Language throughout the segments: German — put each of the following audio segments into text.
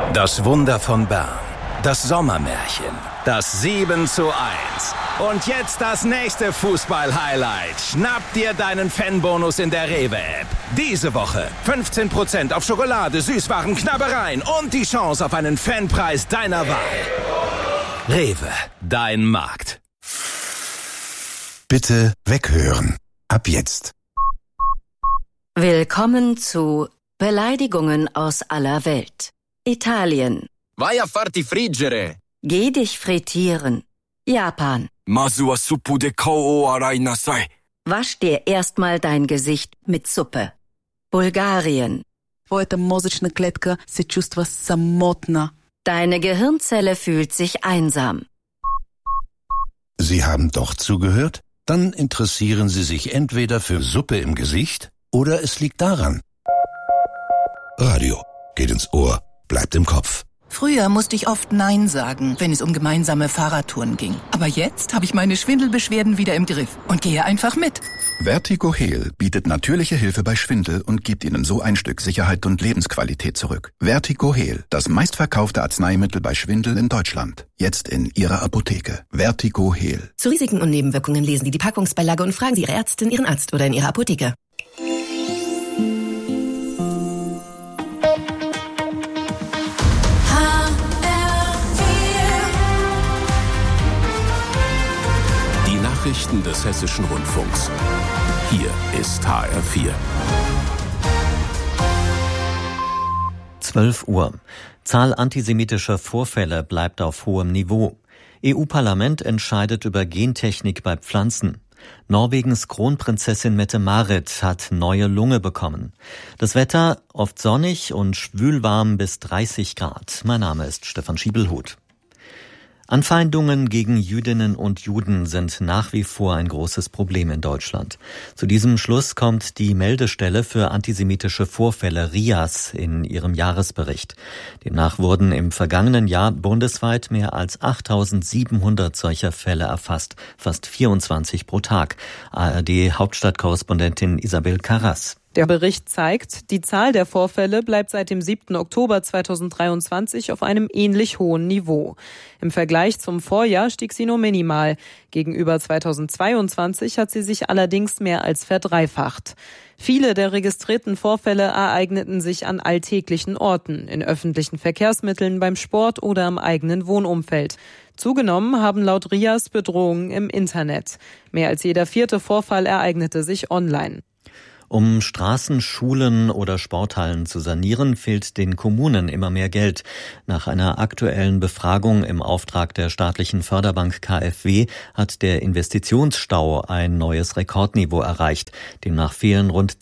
Das Wunder von Bern, das Sommermärchen, das 7:1 und jetzt das nächste Fußball-Highlight. Schnapp dir deinen Fanbonus in der Rewe-App. Diese Woche 15% auf Schokolade, Süßwaren, Knabbereien und die Chance auf einen Fanpreis deiner Wahl. Rewe, dein Markt. Bitte weghören. Ab jetzt. Willkommen zu Beleidigungen aus aller Welt. Italien. Vai a farti friggere. Geh dich frittieren. Japan. Masu wa suppu de kou o arai nasai. Wasch dir erstmal dein Gesicht mit Suppe. Bulgarien. Твоята мозъчна клетка се чувства самотна. Deine Gehirnzelle fühlt sich einsam. Sie haben doch zugehört? Dann interessieren Sie sich entweder für Suppe im Gesicht oder es liegt daran. Radio geht ins Ohr, bleibt im Kopf. Früher musste ich oft Nein sagen, wenn es um gemeinsame Fahrradtouren ging. Aber jetzt habe ich meine Schwindelbeschwerden wieder im Griff und gehe einfach mit. Vertigo Heal bietet natürliche Hilfe bei Schwindel und gibt Ihnen so ein Stück Sicherheit und Lebensqualität zurück. Vertigo Heal, das meistverkaufte Arzneimittel bei Schwindel in Deutschland. Jetzt in Ihrer Apotheke. Vertigo Heal. Zu Risiken und Nebenwirkungen lesen Sie die Packungsbeilage und fragen Sie Ihre Ärztin, Ihren Arzt oder in Ihrer Apotheke. Nachrichten des Hessischen Rundfunks. Hier ist HR4. 12 Uhr. Zahl antisemitischer Vorfälle bleibt auf hohem Niveau. EU-Parlament entscheidet über Gentechnik bei Pflanzen. Norwegens Kronprinzessin Mette-Marit hat neue Lunge bekommen. Das Wetter oft sonnig und schwülwarm bis 30 Grad. Mein Name ist Stefan Schiebelhuth. Anfeindungen gegen Jüdinnen und Juden sind nach wie vor ein großes Problem in Deutschland. Zu diesem Schluss kommt die Meldestelle für antisemitische Vorfälle RIAS in ihrem Jahresbericht. Demnach wurden im vergangenen Jahr bundesweit mehr als 8.700 solcher Fälle erfasst, fast 24 pro Tag. ARD-Hauptstadtkorrespondentin Isabel Karras. Der Bericht zeigt, die Zahl der Vorfälle bleibt seit dem 7. Oktober 2023 auf einem ähnlich hohen Niveau. Im Vergleich zum Vorjahr stieg sie nur minimal. Gegenüber 2022 hat sie sich allerdings mehr als verdreifacht. Viele der registrierten Vorfälle ereigneten sich an alltäglichen Orten, in öffentlichen Verkehrsmitteln, beim Sport oder im eigenen Wohnumfeld. Zugenommen haben laut RIAS Bedrohungen im Internet. Mehr als jeder 4. Vorfall ereignete sich online. Um Straßen, Schulen oder Sporthallen zu sanieren, fehlt den Kommunen immer mehr Geld. Nach einer aktuellen Befragung im Auftrag der staatlichen Förderbank KfW hat der Investitionsstau ein neues Rekordniveau erreicht. Demnach fehlen rund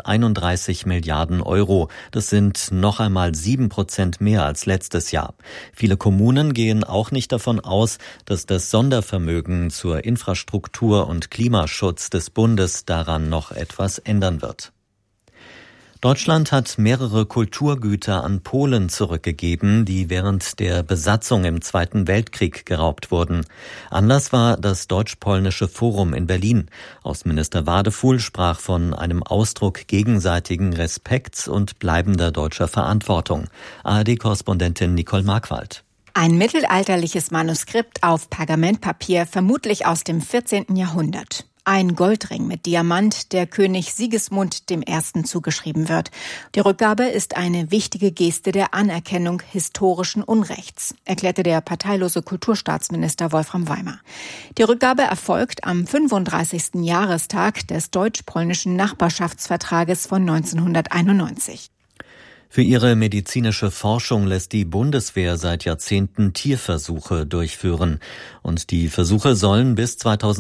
231 Milliarden Euro. Das sind noch einmal 7% mehr als letztes Jahr. Viele Kommunen gehen auch nicht davon aus, dass das Sondervermögen zur Infrastruktur und Klimaschutz des Bundes daran noch etwas ändern wird. Deutschland hat mehrere Kulturgüter an Polen zurückgegeben, die während der Besatzung im Zweiten Weltkrieg geraubt wurden. Anlass war das Deutsch-Polnische Forum in Berlin. Außenminister Wadefuhl sprach von einem Ausdruck gegenseitigen Respekts und bleibender deutscher Verantwortung. ARD-Korrespondentin Nicole Markwald. Ein mittelalterliches Manuskript auf Pergamentpapier, vermutlich aus dem 14. Jahrhundert. Ein Goldring mit Diamant, der König Sigismund I. zugeschrieben wird. Die Rückgabe ist eine wichtige Geste der Anerkennung historischen Unrechts, erklärte der parteilose Kulturstaatsminister Wolfram Weimer. Die Rückgabe erfolgt am 35. Jahrestag des deutsch-polnischen Nachbarschaftsvertrages von 1991. Für ihre medizinische Forschung lässt die Bundeswehr seit Jahrzehnten Tierversuche durchführen. Und die Versuche sollen bis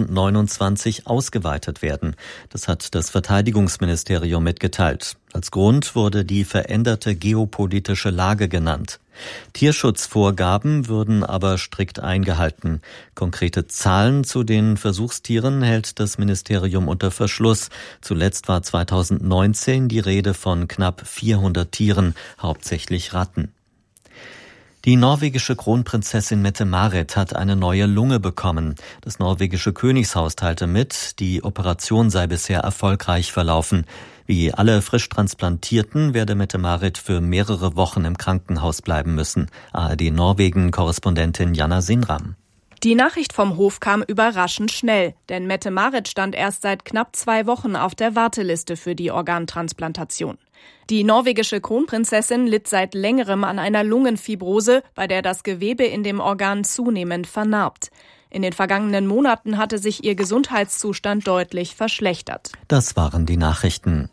2029 ausgeweitet werden. Das hat das Verteidigungsministerium mitgeteilt. Als Grund wurde die veränderte geopolitische Lage genannt. Tierschutzvorgaben würden aber strikt eingehalten. Konkrete Zahlen zu den Versuchstieren hält das Ministerium unter Verschluss. Zuletzt war 2019 die Rede von knapp 400 Tieren, hauptsächlich Ratten. Die norwegische Kronprinzessin Mette-Marit hat eine neue Lunge bekommen. Das norwegische Königshaus teilte mit, die Operation sei bisher erfolgreich verlaufen. Wie alle frisch Transplantierten werde Mette-Marit für mehrere Wochen im Krankenhaus bleiben müssen. ARD-Norwegen-Korrespondentin Jana Sinram. Die Nachricht vom Hof kam überraschend schnell, denn Mette-Marit stand erst seit knapp 2 Wochen auf der Warteliste für die Organtransplantation. Die norwegische Kronprinzessin litt seit längerem an einer Lungenfibrose, bei der das Gewebe in dem Organ zunehmend vernarbt. In den vergangenen Monaten hatte sich ihr Gesundheitszustand deutlich verschlechtert. Das waren die Nachrichten.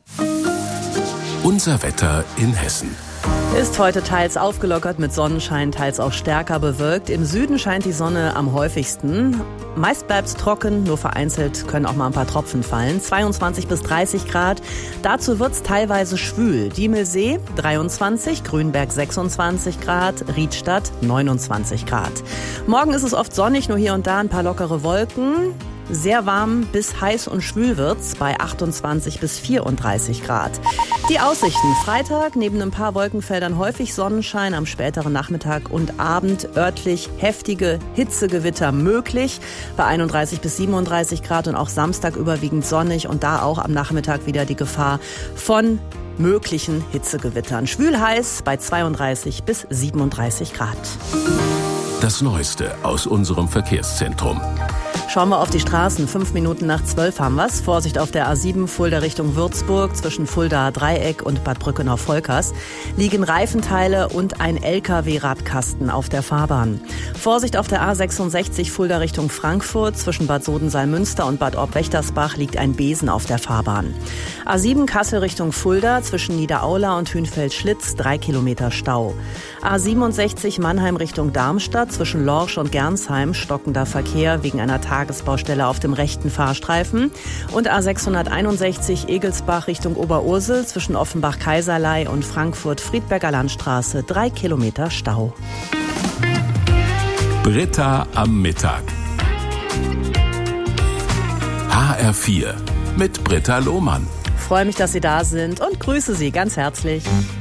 Unser Wetter in Hessen. Ist heute teils aufgelockert mit Sonnenschein, teils auch stärker bewölkt. Im Süden scheint die Sonne am häufigsten. Meist bleibt es trocken, nur vereinzelt können auch mal ein paar Tropfen fallen. 22 bis 30 Grad. Dazu wird es teilweise schwül. Diemelsee 23, Grünberg 26 Grad, Riedstadt 29 Grad. Morgen ist es oft sonnig, nur hier und da ein paar lockere Wolken. Sehr warm bis heiß und schwül wird's bei 28 bis 34 Grad. Die Aussichten: Freitag neben ein paar Wolkenfeldern häufig Sonnenschein, am späteren Nachmittag und Abend örtlich heftige Hitzegewitter möglich bei 31 bis 37 Grad und auch Samstag überwiegend sonnig und da auch am Nachmittag wieder die Gefahr von möglichen Hitzegewittern. Schwül heiß bei 32 bis 37 Grad. Das Neueste aus unserem Verkehrszentrum. Schauen wir auf die Straßen. 5 Minuten nach 12 haben wir's. Vorsicht auf der A7 Fulda Richtung Würzburg. Zwischen Fuldaer Dreieck und Bad Brückenau-Volkers liegen Reifenteile und ein LKW-Radkasten auf der Fahrbahn. Vorsicht auf der A66 Fulda Richtung Frankfurt. Zwischen Bad Sodensaal-Münster und Bad Orb-Wächtersbach liegt ein Besen auf der Fahrbahn. A7 Kassel Richtung Fulda. Zwischen Niederaula und Hünfeld-Schlitz 3 Kilometer Stau. A67 Mannheim Richtung Darmstadt. Zwischen Lorsch und Gernsheim stockender Verkehr wegen einer Tagesbaustelle auf dem rechten Fahrstreifen. Und A661 Egelsbach Richtung Oberursel zwischen Offenbach-Kaiserlei und Frankfurt-Friedberger Landstraße 3 Kilometer Stau. Britta am Mittag. HR4 mit Britta Lohmann. Freue mich, dass Sie da sind und grüße Sie ganz herzlich.